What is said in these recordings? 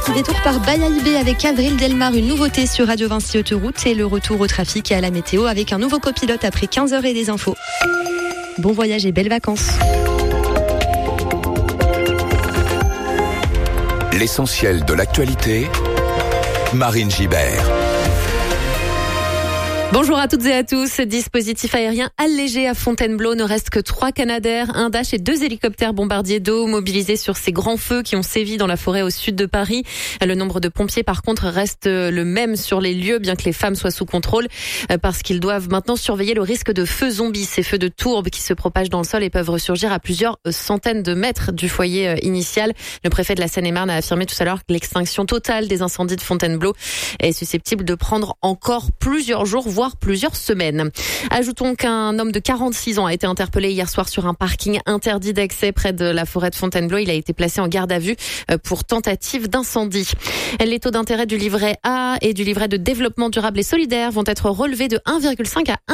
petit détour par Bayaïbé avec Avril Delmar, une nouveauté sur Radio Vinci Autoroute et le retour au trafic et à la météo avec un nouveau copilote après 15h et des infos. Bon voyage et belles vacances. L'essentiel de l'actualité, Marine Gibert. Bonjour à toutes et à tous. Dispositif aérien allégé à Fontainebleau. Ne reste que 3 Canadair, un Dash et 2 hélicoptères bombardiers d'eau mobilisés sur ces grands feux qui ont sévi dans la forêt au sud de Paris. Le nombre de pompiers, par contre, reste le même sur les lieux, bien que les femmes soient sous contrôle, parce qu'ils doivent maintenant surveiller le risque de feux zombies, ces feux de tourbe qui se propagent dans le sol et peuvent ressurgir à plusieurs centaines de mètres du foyer initial. Le préfet de la Seine-et-Marne a affirmé tout à l'heure que l'extinction totale des incendies de Fontainebleau est susceptible de prendre encore plusieurs jours, voire plusieurs semaines. Ajoutons qu'un homme de 46 ans a été interpellé hier soir sur un parking interdit d'accès près de la forêt de Fontainebleau. Il a été placé en garde à vue pour tentative d'incendie. Les taux d'intérêt du livret A et du livret de développement durable et solidaire vont être relevés de 1,5 à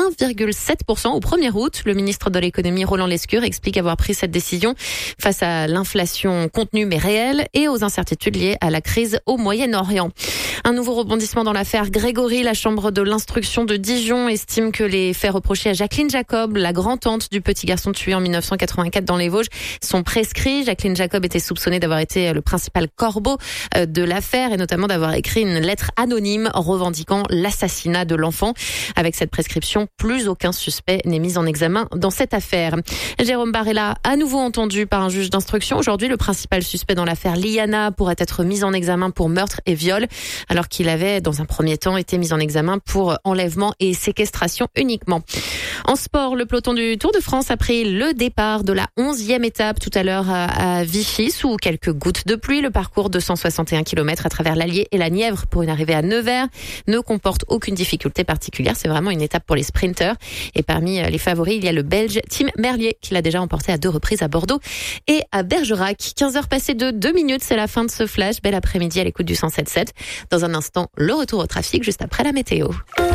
1,7% au 1er août. Le ministre de l'économie Roland Lescure explique avoir pris cette décision face à l'inflation contenue mais réelle et aux incertitudes liées à la crise au Moyen-Orient. Un nouveau rebondissement dans l'affaire Grégory. La chambre de l'instruction de Dijon estime que les faits reprochés à Jacqueline Jacob, la grand-tante du petit garçon tué en 1984 dans les Vosges, sont prescrits. Jacqueline Jacob était soupçonnée d'avoir été le principal corbeau de l'affaire et notamment d'avoir écrit une lettre anonyme revendiquant l'assassinat de l'enfant. Avec cette prescription, plus aucun suspect n'est mis en examen dans cette affaire. Jérôme Barella, à nouveau entendu par un juge d'instruction. Aujourd'hui, le principal suspect dans l'affaire Liana pourrait être mis en examen pour meurtre et viol, alors qu'il avait, dans un premier temps, été mis en examen pour enlèvement et séquestration uniquement. En sport, le peloton du Tour de France a pris le départ de la 11e étape tout à l'heure à Vichy, sous quelques gouttes de pluie. Le parcours de 161 km à travers l'Allier et la Nièvre pour une arrivée à Nevers ne comporte aucune difficulté particulière. C'est vraiment une étape pour les sprinteurs. Et parmi les favoris, il y a le Belge Tim Merlier, qui l'a déjà emporté à 2 reprises à Bordeaux et à Bergerac. 15h passées de 2 minutes, c'est la fin de ce flash. Bel après-midi à l'écoute du 107.7. Dans un instant, le retour au trafic juste après la météo.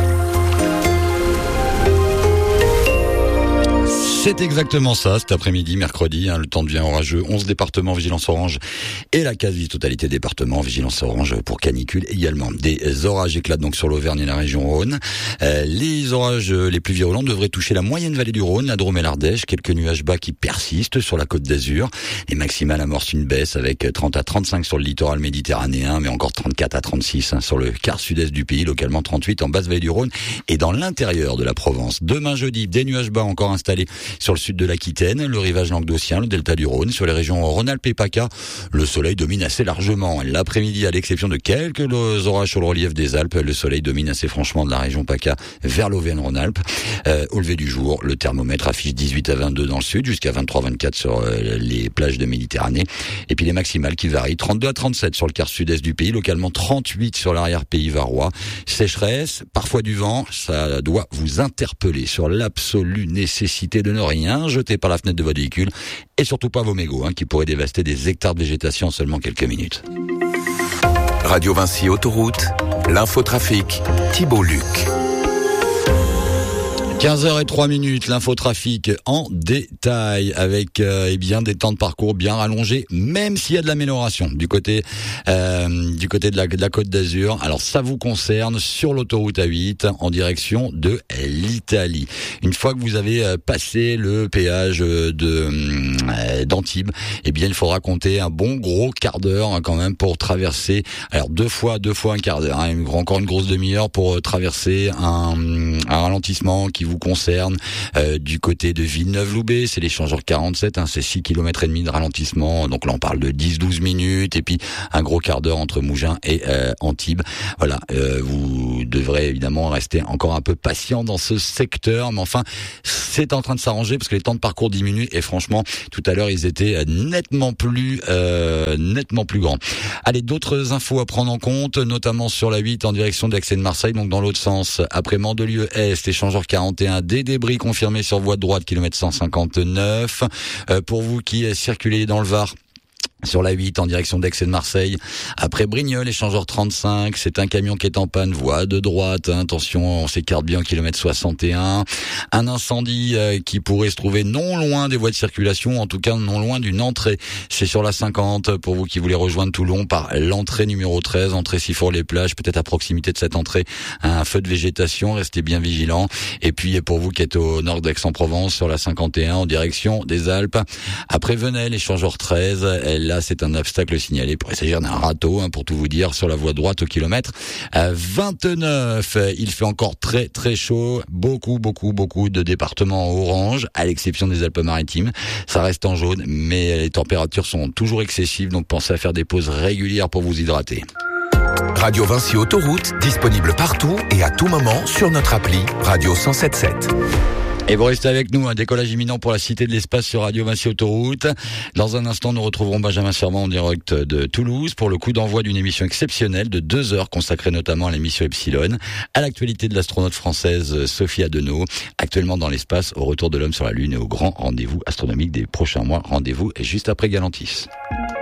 C'est exactement ça, cet après-midi, mercredi, le temps devient orageux, 11 départements, vigilance orange, et la quasi-totalité des départements, vigilance orange pour canicule également. Des orages éclatent donc sur l'Auvergne et la région Rhône. Les orages les plus virulents devraient toucher la moyenne vallée du Rhône, la Drôme et l'Ardèche, quelques nuages bas qui persistent sur la côte d'Azur. Les maximales amorcent une baisse avec 30 à 35 sur le littoral méditerranéen, mais encore 34 à 36 sur le quart sud-est du pays, localement 38 en basse vallée du Rhône et dans l'intérieur de la Provence. Demain jeudi, des nuages bas encore installés sur le sud de l'Aquitaine, le rivage languedocien, le delta du Rhône, sur les régions Rhône-Alpes et PACA, le soleil domine assez largement. L'après-midi, à l'exception de quelques orages sur le relief des Alpes, le soleil domine assez franchement de la région PACA vers l'Auvergne-Rhône-Alpes. Au lever du jour, le thermomètre affiche 18 à 22 dans le sud, jusqu'à 23-24 sur les plages de Méditerranée. Et puis les maximales qui varient, 32 à 37 sur le quart sud-est du pays, localement 38 sur l'arrière-pays varois. Sécheresse, parfois du vent, ça doit vous interpeller sur l'absolue nécessité de ne rien jeter par la fenêtre de votre véhicule et surtout pas vos mégots qui pourraient dévaster des hectares de végétation en seulement quelques minutes. Radio Vinci Autoroute, l'infotrafic, Thibault Luc. 15h03, l'infotrafic en détail avec des temps de parcours bien rallongés, même s'il y a de l'amélioration du côté de la Côte d'Azur. Alors ça vous concerne sur l'autoroute A8 en direction de l'Italie. Une fois que vous avez passé le péage d'Antibes, il faudra compter un bon gros quart d'heure quand même pour traverser. Alors deux fois un quart d'heure, encore une grosse demi-heure pour traverser un ralentissement qui vous concerne du côté de Villeneuve-Loubet, c'est l'échangeur 47, c'est 6 km et demi de ralentissement, donc là on parle de 10-12 minutes et puis un gros quart d'heure entre Mougins et Antibes. Voilà, vous devrez évidemment rester encore un peu patient dans ce secteur, mais enfin c'est en train de s'arranger parce que les temps de parcours diminuent et franchement tout à l'heure ils étaient nettement plus grands. Allez, d'autres infos à prendre en compte, notamment sur la 8 en direction d'Aix et de Marseille, donc dans l'autre sens, après Mandelieu-Est, échangeur 41, des débris confirmés sur voie de droite, kilomètre 159. Pour vous qui circulez dans le Var, Sur la 8, en direction d'Aix et de Marseille, après Brignoles, échangeur 35, c'est un camion qui est en panne, voie de droite, attention, on s'écarte bien au kilomètre 61. Un incendie qui pourrait se trouver non loin des voies de circulation, en tout cas non loin d'une entrée. C'est sur la 50, pour vous qui voulez rejoindre Toulon, par l'entrée numéro 13, entrée Sifour-les-Plages, peut-être à proximité de cette entrée, un feu de végétation, restez bien vigilants. Et puis pour vous qui êtes au nord d'Aix-en-Provence, sur la 51, en direction des Alpes, après Venelle, échangeur 13, là c'est un obstacle signalé. Il pourrait s'agir d'un râteau, pour tout vous dire, sur la voie droite au kilomètre 29. Il fait encore très très chaud, beaucoup de départements orange, à l'exception des Alpes-Maritimes. Ça reste en jaune, mais les températures sont toujours excessives, donc pensez à faire des pauses régulières pour vous hydrater. Radio Vinci Autoroute, disponible partout et à tout moment sur notre appli Radio 107.7. Et vous restez avec nous, un décollage imminent pour la Cité de l'Espace sur Radio Vinci Autoroute. Dans un instant, nous retrouverons Benjamin Servan en direct de Toulouse pour le coup d'envoi d'une émission exceptionnelle de 2 heures consacrée notamment à l'émission Epsilon, à l'actualité de l'astronaute française Sophie Adenau, actuellement dans l'espace, au retour de l'homme sur la Lune et au grand rendez-vous astronomique des prochains mois. Rendez-vous juste après Galantis.